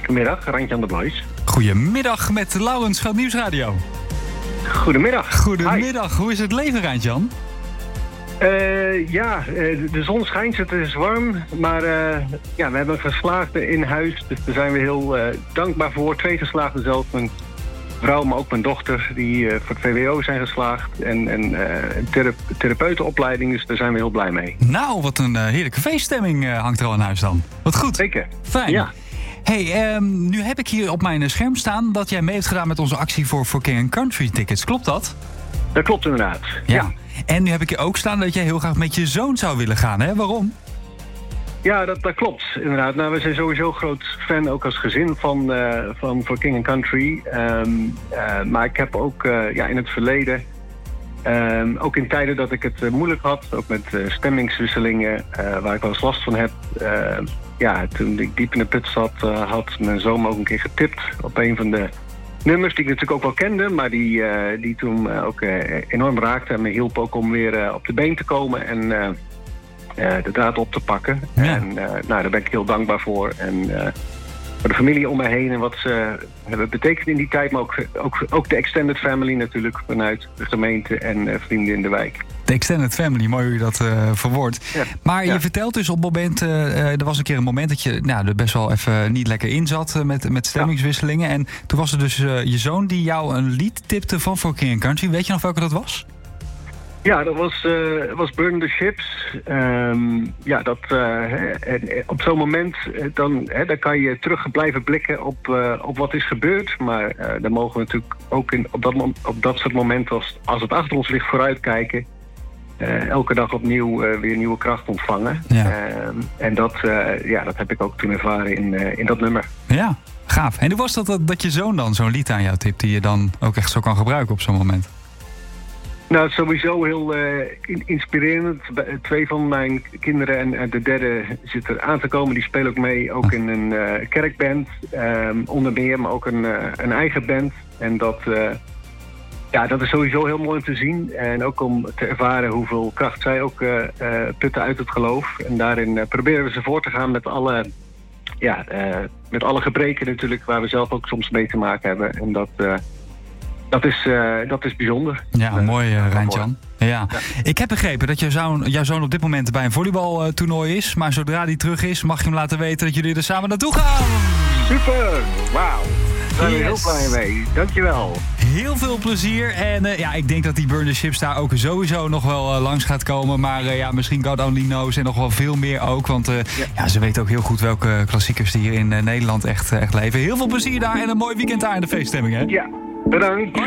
Goedemiddag, Randje aan de Blois. Goedemiddag met Laurens van Nieuwsradio. Goedemiddag. Goedemiddag, Hoe is het leven, Randjan? De zon schijnt, het is warm, maar we hebben geslaagden in huis. Dus daar zijn we heel dankbaar voor. 2 geslaagden zelf, mijn vrouw, maar ook mijn dochter, die voor het VWO zijn geslaagd. En therapeutenopleiding, dus daar zijn we heel blij mee. Nou, wat een heerlijke feeststemming hangt er al in huis dan. Wat goed. Zeker. Fijn. Ja. Hey, nu heb ik hier op mijn scherm staan dat jij mee hebt gedaan met onze actie voor King & Country tickets. Klopt dat? Dat klopt inderdaad. Ja. En nu heb ik hier ook staan dat jij heel graag met je zoon zou willen gaan, hè? Waarom? Ja, dat klopt inderdaad. Nou, we zijn sowieso groot fan, ook als gezin van For King & Country. Maar ik heb ook in het verleden, ook in tijden dat ik het moeilijk had, ook met stemmingswisselingen, waar ik wel eens last van heb. Toen ik diep in de put zat, had mijn zoon me ook een keer getipt op een van de nummers die ik natuurlijk ook wel kende, maar die toen ook enorm raakte en me hielp ook om weer op de been te komen en de draad op te pakken. Ja. En daar ben ik heel dankbaar voor. En voor de familie om me heen en wat ze hebben betekend in die tijd, maar ook de extended family natuurlijk vanuit de gemeente en vrienden in de wijk. De extended family, mooi hoe je dat verwoordt. Ja. Maar je vertelt dus op het moment, er was een keer een moment dat je er best wel even niet lekker in zat met stemmingswisselingen. En toen was er dus je zoon die jou een lied tipte van For King & Country. Weet je nog welke dat was? Ja, dat was Burn the Ships. Op zo'n moment dan kan je terug blijven blikken op wat is gebeurd. Maar dan mogen we natuurlijk ook op dat soort momenten als het achter ons ligt vooruitkijken. Elke dag opnieuw weer nieuwe kracht ontvangen. Ja. En dat heb ik ook toen ervaren in dat nummer. Ja, gaaf. En hoe was dat je zoon dan zo'n lied aan jou tipt die je dan ook echt zo kan gebruiken op zo'n moment? Nou, sowieso heel inspirerend. 2 van mijn kinderen en de derde zit er aan te komen. Die spelen ook mee, ook in een kerkband. Onder meer, maar ook een eigen band. En dat is sowieso heel mooi om te zien. En ook om te ervaren hoeveel kracht zij ook putten uit het geloof. En daarin proberen we ze voor te gaan met alle gebreken natuurlijk, waar we zelf ook soms mee te maken hebben. En dat is bijzonder. Ja, mooi, Randjan. Ja. Ik heb begrepen dat jouw zoon op dit moment bij een volleybaltoernooi is. Maar zodra hij terug is, mag je hem laten weten dat jullie er samen naartoe gaan. Super! Wauw! Daar ben ik heel blij mee. Dankjewel. Heel veel plezier. En ik denk dat die Burn the Ships daar ook sowieso nog wel langs gaat komen. Maar misschien God Only Knows en nog wel veel meer ook. Want ze weten ook heel goed welke klassiekers die hier in Nederland echt leven. Heel veel plezier daar en een mooi weekend daar in de feeststemming, hè? Ja, bedankt.